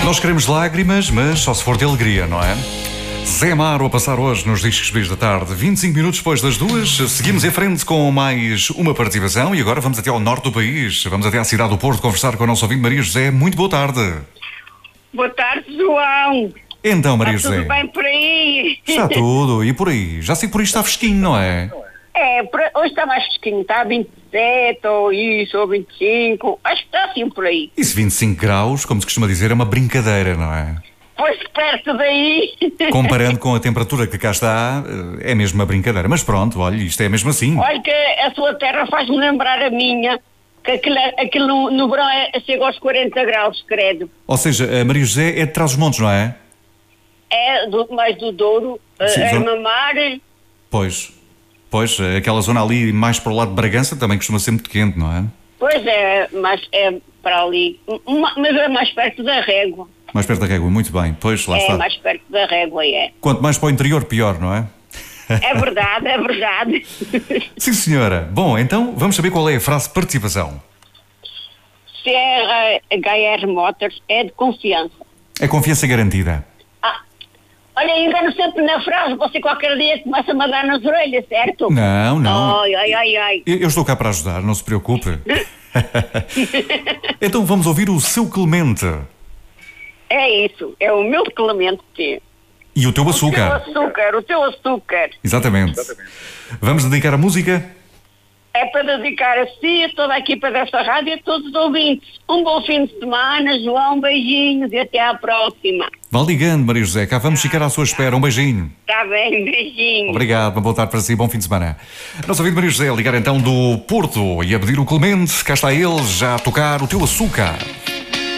Nós queremos lágrimas, mas só se for de alegria, não é? Zé Amaro a passar hoje nos Discos Bis da Tarde, 25 minutos depois das 2. Seguimos em frente com mais uma participação e agora vamos até ao norte do país. Vamos até à cidade do Porto conversar com a nossa ouvinte Maria José. Muito boa tarde. Boa tarde, João. Então, Maria José. Tudo bem por aí? Está tudo. E por aí? Já sei que por aí está fresquinho, não é? Hoje está mais fresquinho. Está a 27 ou isso, ou 25. Acho que está assim por aí. Isso 25 graus, como se costuma dizer, é uma brincadeira, não é? Pois perto daí. Comparando com a temperatura que cá está, é mesmo uma brincadeira. Mas pronto, olha, isto é mesmo assim. Olha que a sua terra faz-me lembrar a minha. Que aquilo no verão chega aos 40 graus, credo. Ou seja, a Maria José é de Trás-os-Montes, não é? É mais do Douro, Sim, é Mamar. Pois, aquela zona ali mais para o lado de Bragança também costuma ser muito quente, não é? Pois é, mas é para ali. Mas é mais perto da Régua. Mais perto da Régua, muito bem. Pois, lá está. É mais perto da Régua, é. Quanto mais para o interior, pior, não é? É verdade, é verdade. Sim, senhora. Bom, então vamos saber qual é a frase de participação. Sierra HR Motors é de confiança. É confiança garantida. Olha, engano sempre na frase, você qualquer dia começa-me a dar nas orelhas, certo? Não. Ai. Eu estou cá para ajudar, não se preocupe. Então vamos ouvir o seu Clemente. É isso, é o meu Clemente. E o teu açúcar. O teu açúcar. Exatamente. Vamos dedicar a música? É para dedicar a si, a toda a equipa desta rádio e a todos os ouvintes. Um bom fim de semana, João, beijinhos e até à próxima. Vá ligando, Maria José, cá vamos ficar à sua espera. Um beijinho. Está bem, beijinho. Obrigado, uma boa tarde para si, bom fim de semana. Nosso ouvido Maria José, ligar então do Porto e a pedir o Clemente, cá está ele, já a tocar o teu açúcar.